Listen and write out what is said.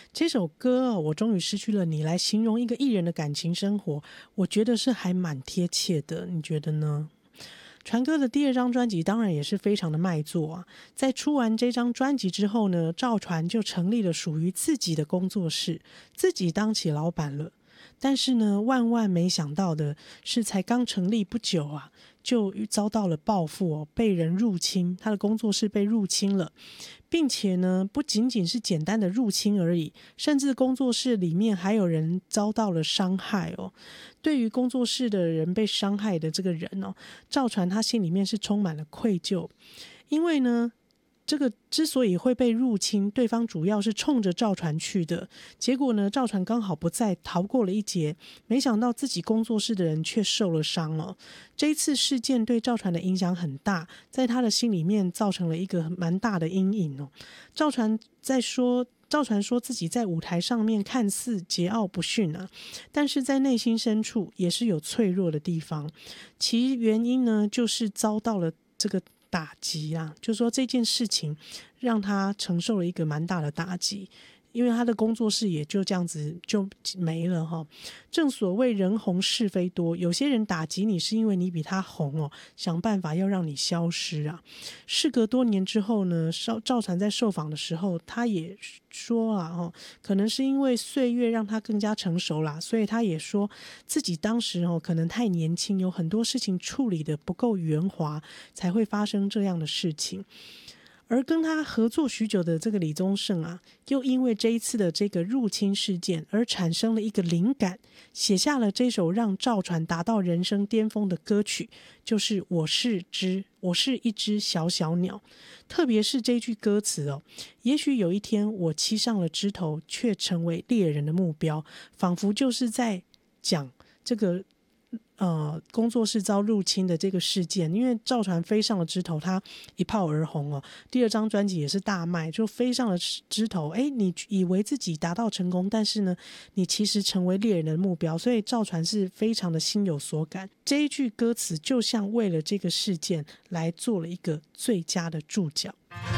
这首歌我终于失去了你来形容一个艺人的感情生活，我觉得是还蛮贴切的，你觉得呢？传哥的第二张专辑当然也是非常的卖座啊，在出完这张专辑之后呢，赵传就成立了属于自己的工作室，自己当起老板了。但是呢，万万没想到的是，才刚成立不久啊，就遭到了报复被人入侵，他的工作室被入侵了，并且呢，不仅仅是简单的入侵而已，甚至工作室里面还有人遭到了伤害哦。对于工作室的人被伤害的这个人哦，赵传他心里面是充满了愧疚，因为呢，这个之所以会被入侵，对方主要是冲着赵传去的，结果呢，赵传刚好不在，逃过了一劫，没想到自己工作室的人却受了伤哦。这一次事件对赵传的影响很大，在他的心里面造成了一个蛮大的阴影哦。赵传说自己在舞台上面看似桀骜不驯啊，但是在内心深处也是有脆弱的地方。其原因呢，就是遭到了这个打击啊，就是说这件事情让他承受了一个蛮大的打击。因为他的工作室也就这样子就没了哈。正所谓人红是非多，有些人打击你是因为你比他红哦，想办法要让你消失啊。事隔多年之后呢，赵传在受访的时候，他也说啊，可能是因为岁月让他更加成熟啦，所以他也说自己当时可能太年轻，有很多事情处理的不够圆滑，才会发生这样的事情。而跟他合作许久的这个李宗盛啊，又因为这一次的这个入侵事件而产生了一个灵感，写下了这首让赵传达到人生巅峰的歌曲，就是我是一只小小鸟。特别是这句歌词哦，也许有一天我栖上了枝头，却成为猎人的目标，仿佛就是在讲这个工作室遭入侵的这个事件。因为赵传飞上了枝头，他一炮而红哦，第二张专辑也是大卖，就飞上了枝头。你以为自己达到成功，但是呢，你其实成为猎人的目标，所以赵传是非常的心有所感。这一句歌词就像为了这个事件来做了一个最佳的注脚。